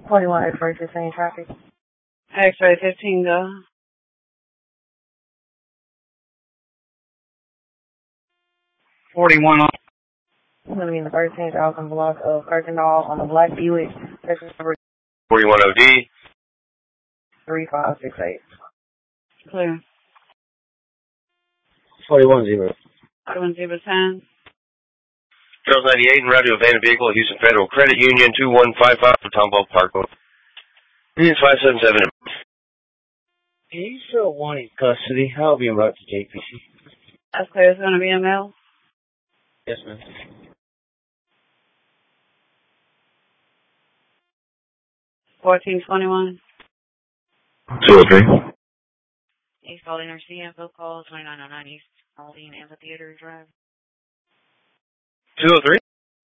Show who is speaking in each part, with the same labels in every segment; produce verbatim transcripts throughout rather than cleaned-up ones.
Speaker 1: forty-one X-ray fifteen traffic.
Speaker 2: X-ray fifteen, go.
Speaker 3: forty-one on.
Speaker 1: I'm going to be in the thirteen thousand block of Kirkendall on the Black Buick. Texas number
Speaker 4: forty-one O D.
Speaker 1: three five six eight.
Speaker 2: Clear.
Speaker 5: forty-one zero.
Speaker 2: forty-one zero ten.
Speaker 4: Charles ninety-eight in route to abandoned vehicle at Houston Federal Credit Union two one five five for Tomball Parkway. It's five seven seven.
Speaker 5: Can you still want in custody? I'll be en route to J P C.
Speaker 2: That's clear. It's going to be a mail.
Speaker 5: Yes, ma'am.
Speaker 2: fourteen twenty-one.
Speaker 4: two oh three.
Speaker 2: East Aldine or C info call twenty-nine oh nine East Aldine Amphitheater Drive.
Speaker 4: two oh three?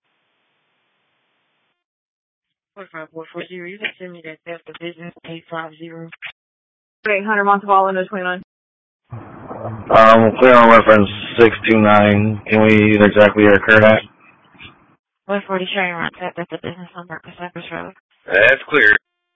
Speaker 1: four five four four zero. You can send me that theft of business eight five zero. eight hundred Montevallo into twenty-nine.
Speaker 6: Um, clear on reference six two nine. Can we use exactly your current at?
Speaker 1: one forty Sharing Run, theft of the business number, Cypress Road.
Speaker 4: That's clear.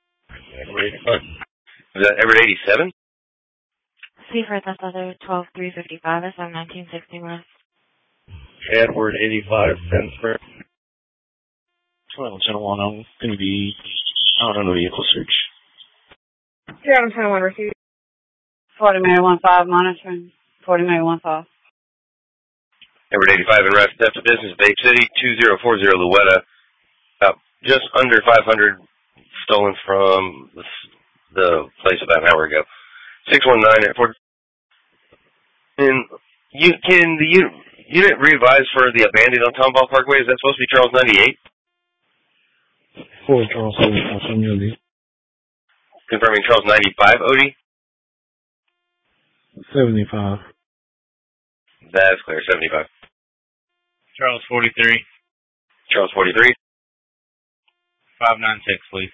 Speaker 4: Is that Everett eighty-seven?
Speaker 1: Seaford, that's other twelve three fifty-five. That's on nineteen sixty West.
Speaker 6: Edward eighty-five, Fensburg.
Speaker 5: twelve oh one, I'm going to be out on a vehicle search.
Speaker 1: Zero on twenty-one received.
Speaker 2: forty Mary one five monitoring. forty Mary one five.
Speaker 4: Everett eighty-five in route to theft of business, Bay City two zero four zero Luetta. About just under five hundred stolen from the, the place about an hour ago. six one nine Airport. And you, can the unit, unit revise for the abandoned on Tomball Parkway? Is that supposed to be Charles ninety-eight?
Speaker 5: four Charles seventy-five.
Speaker 4: Confirming Charles ninety-five O D?
Speaker 5: seventy-five.
Speaker 4: That's clear, seventy-five.
Speaker 3: Charles forty-three.
Speaker 4: Charles forty-three.
Speaker 3: five nine six, please.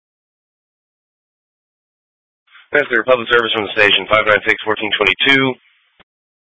Speaker 4: That's clear, public service from the station, five nine six, fourteen twenty-two.